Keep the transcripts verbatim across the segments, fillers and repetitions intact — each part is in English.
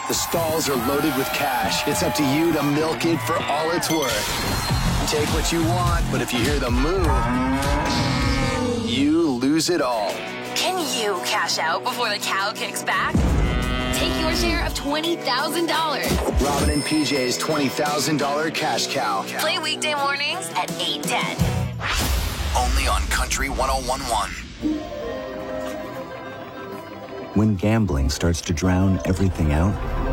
The stalls are loaded with cash. It's up to you to milk it for all it's worth. Take what you want, but if you hear the move, you lose it all. Can you cash out before the cow kicks back? Take your share of twenty thousand dollars. Robin and P J's twenty thousand dollars Cash Cow. Play weekday mornings at eight ten. Only on Country one oh one point one. When gambling starts to drown everything out,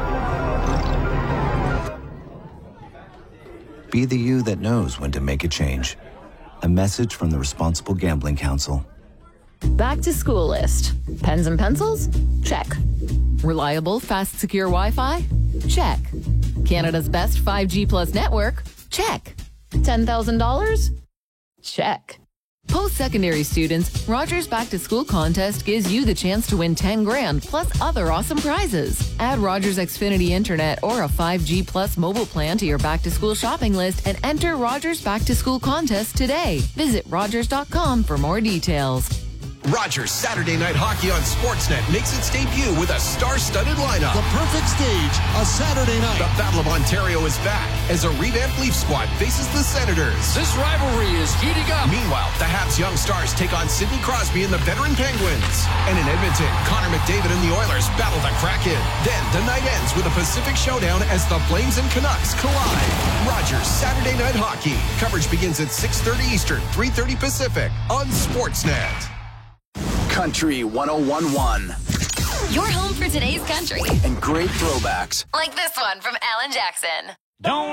be the you that knows when to make a change. A message from the Responsible Gambling Council. Back to school list. Pens and pencils? Check. Reliable, fast, secure Wi-Fi? Check. Canada's best five G plus network? Check. ten thousand dollars? Check. Post-secondary students, Rogers Back to School contest gives you the chance to win ten grand plus other awesome prizes. Add Rogers Xfinity Internet or a five G plus mobile plan to your Back to School shopping list and enter Rogers Back to School contest today. Visit rogers dot com for more details. Rogers Saturday Night Hockey on Sportsnet makes its debut with a star-studded lineup. The perfect stage, a Saturday night. The Battle of Ontario is back as a revamped Leaf squad faces the Senators. This rivalry is heating up. Meanwhile, the Habs Young Stars take on Sidney Crosby and the veteran Penguins. And in Edmonton, Connor McDavid and the Oilers battle the Kraken. Then the night ends with a Pacific showdown as the Flames and Canucks collide. Rogers Saturday Night Hockey. Coverage begins at six thirty Eastern, three thirty Pacific on Sportsnet. Country one oh one point one. Your home for today's country. And great throwbacks. Like this one from Alan Jackson. Don't